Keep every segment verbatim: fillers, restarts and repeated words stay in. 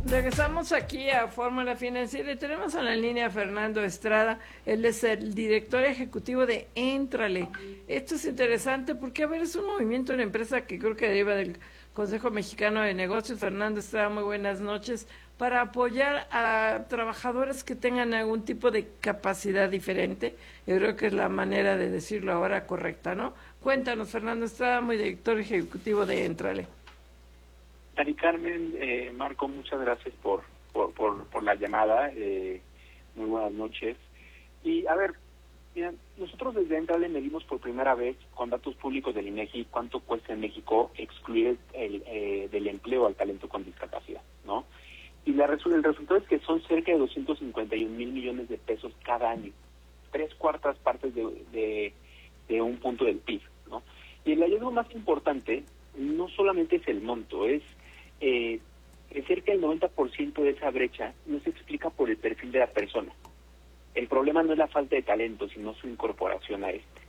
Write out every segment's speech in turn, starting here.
Regresamos aquí a Fórmula Financiera y tenemos en la línea a Fernando Estrada. Él es el director ejecutivo de Éntrale. Esto es interesante porque, a ver, es un movimiento, una empresa que creo que deriva del Consejo Mexicano de Negocios. Fernando Estrada, muy buenas noches. Para apoyar a trabajadores que tengan algún tipo de capacidad diferente. Yo creo que es la manera de decirlo ahora correcta, ¿no? Cuéntanos, Fernando Estrada, muy director ejecutivo de Éntrale. Mari Carmen, eh, Marco, muchas gracias por, por, por, por la llamada. Eh, muy buenas noches. Y a ver, mira, nosotros desde Éntrale medimos por primera vez con datos públicos del INEGI cuánto cuesta en México excluir el, eh, del empleo al talento con discapacidad, ¿no? Y la resu el resultado es que son cerca de doscientos cincuenta y un mil millones de pesos cada año, tres cuartas partes de, de, de un punto del P I B, ¿no? Y el hallazgo más importante no solamente es el monto, es Eh, cerca del noventa por ciento de esa brecha no se explica por el perfil de la persona. El problema no es la falta de talento, sino su incorporación a este.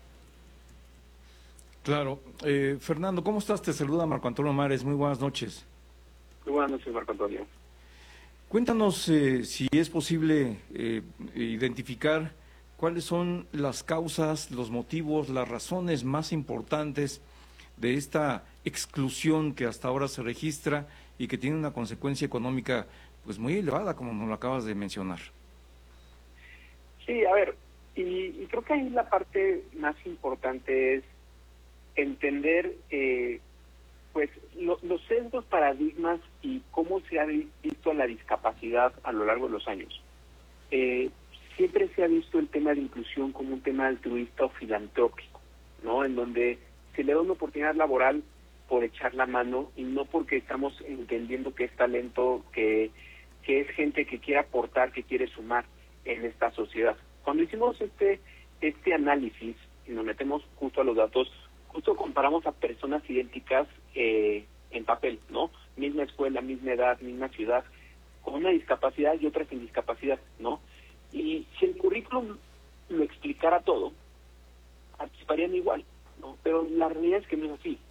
Claro. Eh, Fernando, ¿cómo estás? Te saluda Marco Antonio Mares. Muy buenas noches. Muy buenas noches, Marco Antonio. Cuéntanos eh, si es posible eh, identificar cuáles son las causas, los motivos, las razones más importantes de esta exclusión que hasta ahora se registra y que tiene una consecuencia económica pues muy elevada, como nos lo acabas de mencionar. Sí, a ver, y, y creo que ahí la parte más importante es entender eh, pues lo, los sesgos, paradigmas y cómo se ha visto la discapacidad a lo largo de los años. Eh, siempre se ha visto el tema de inclusión como un tema altruista o filantrópico, ¿no? En donde se le da una oportunidad laboral por echar la mano y no porque estamos entendiendo que es talento, que, que es gente que quiere aportar, que quiere sumar en esta sociedad. Cuando hicimos este este análisis y nos metemos justo a los datos, justo comparamos a personas idénticas eh, en papel, ¿no? Misma escuela, misma edad, misma ciudad, con una discapacidad y otra sin discapacidad, ¿no? Y si el currículum lo explicara todo, participarían igual, ¿no? Pero la realidad es que no es así.